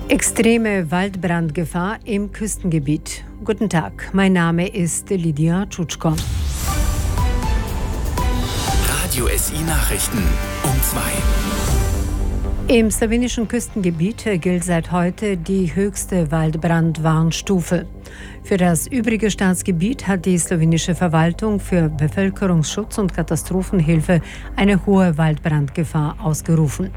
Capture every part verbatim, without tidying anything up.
Extreme Waldbrandgefahr im Küstengebiet. Guten Tag, mein Name ist Lydia Tschutschko. Radio S I Nachrichten um zwei. Im slowenischen Küstengebiet gilt seit heute die höchste Waldbrandwarnstufe. Für das übrige Staatsgebiet hat die slowenische Verwaltung für Bevölkerungsschutz und Katastrophenhilfe eine hohe Waldbrandgefahr ausgerufen.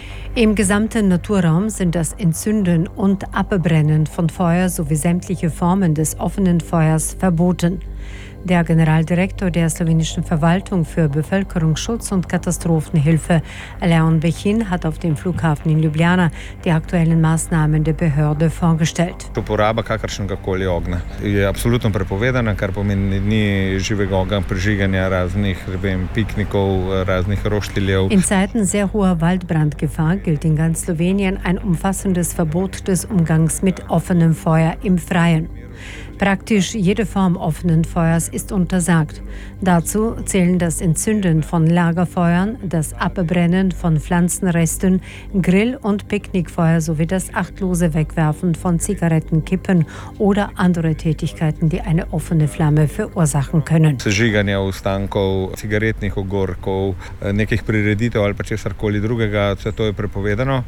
Im gesamten Naturraum sind das Entzünden und Abbrennen von Feuer sowie sämtliche Formen des offenen Feuers verboten. Der Generaldirektor der slowenischen Verwaltung für Bevölkerungsschutz und Katastrophenhilfe, Leon Bechin, hat auf dem Flughafen in Ljubljana die aktuellen Maßnahmen der Behörde vorgestellt. Uporaba kakršnegakoli ognja je absolutno prepovedana, kar pomeni ni živega ognja, prižiganja raznih piknikov, raznih roštiljev. In Zeiten sehr hoher Waldbrandgefahr gilt in ganz Slowenien ein umfassendes Verbot des Umgangs mit offenem Feuer im Freien. Praktisch jede Form offenen Feuers ist untersagt. Dazu zählen das Entzünden von Lagerfeuern, das Abbrennen von Pflanzenresten, Grill- und Picknickfeuer sowie das achtlose Wegwerfen von Zigarettenkippen oder andere Tätigkeiten, die eine offene Flamme verursachen können. Sežiganje ostankov, cigaretnih ogorkov, nekih prireditev ali pa česarkoli drugega, vse to je prepovedano.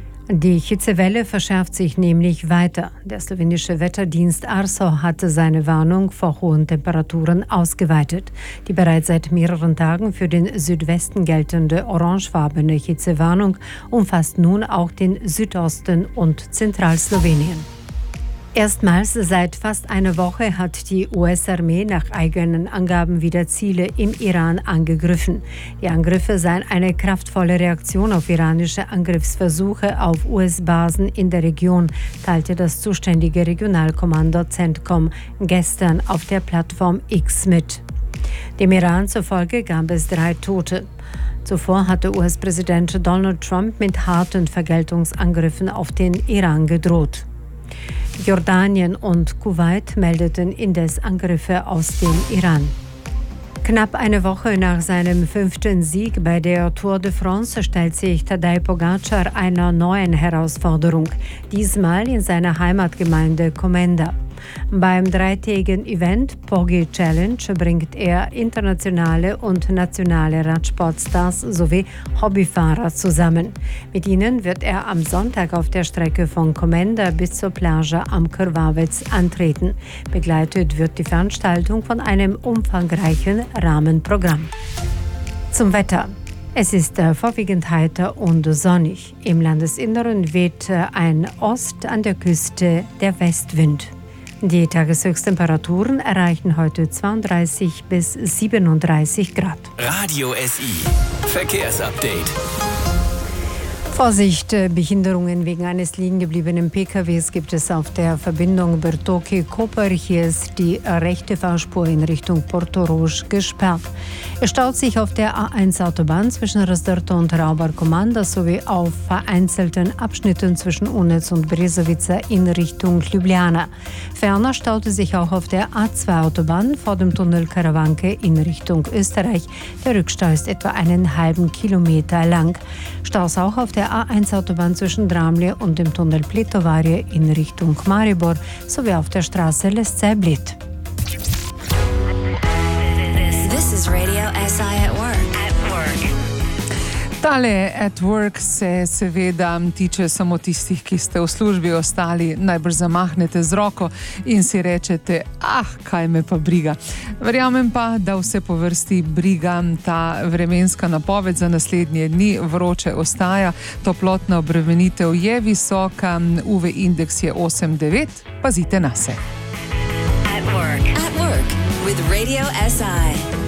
Die Hitzewelle verschärft sich nämlich weiter. Der slowenische Wetterdienst Arso hatte seine Warnung vor hohen Temperaturen ausgeweitet. Die bereits seit mehreren Tagen für den Südwesten geltende orangefarbene Hitzewarnung umfasst nun auch den Südosten und Zentralslowenien. Erstmals seit fast einer Woche hat die U S-Armee nach eigenen Angaben wieder Ziele im Iran angegriffen. Die Angriffe seien eine kraftvolle Reaktion auf iranische Angriffsversuche auf U S-Basen in der Region, teilte das zuständige Regionalkommando CENTCOM gestern auf der Plattform X mit. Dem Iran zufolge gab es drei Tote. Zuvor hatte U S-Präsident Donald Trump mit harten Vergeltungsangriffen auf den Iran gedroht. Jordanien und Kuwait meldeten indes Angriffe aus dem Iran. Knapp eine Woche nach seinem fünften Sieg bei der Tour de France stellt sich Tadej Pogačar einer neuen Herausforderung, diesmal in seiner Heimatgemeinde Komenda. Beim dreitägigen Event Pogi Challenge bringt er internationale und nationale Radsportstars sowie Hobbyfahrer zusammen. Mit ihnen wird er am Sonntag auf der Strecke von Komenda bis zur Plage am Krvavec antreten. Begleitet wird die Veranstaltung von einem umfangreichen Rahmenprogramm. Zum Wetter. Es ist vorwiegend heiter und sonnig. Im Landesinneren weht ein Ost, an der Küste der Westwind. Die Tageshöchsttemperaturen erreichen heute zweiunddreißig bis siebenunddreißig Grad. Radio S I Verkehrsupdate. Vorsicht, Behinderungen wegen eines liegen gebliebenen P K Ws gibt es auf der Verbindung Bertoki-Koper. Hier ist die rechte Fahrspur in Richtung Porto Rouge gesperrt. Es staut sich auf der A eins Autobahn zwischen Rasdorto und Raubar-Komanda sowie auf vereinzelten Abschnitten zwischen Unetz und Brezovica in Richtung Ljubljana. Ferner staute sich auch auf der A zwei Autobahn vor dem Tunnel Karawanke in Richtung Österreich. Der Rückstau ist etwa einen halben Kilometer lang. Staus auch auf der A eins Autobahn zwischen Dramlje und dem Tunnel Plitovarje in Richtung Maribor sowie auf der Straße Lesce-Bled. This is Radio S I at work. At work. Tale at work se seveda tiče samo tistih, ki ste v službi, ostali najbrž zamahnete z roko in si rečete, ah, kaj me pa briga. Verjamem pa, da vse po vrsti briga ta vremenska napoved za naslednje dni. Vroče ostaja, toplotna obremenitev je visoka, U V indeks je osem devet, pazite nase. At work. At work with Radio S I.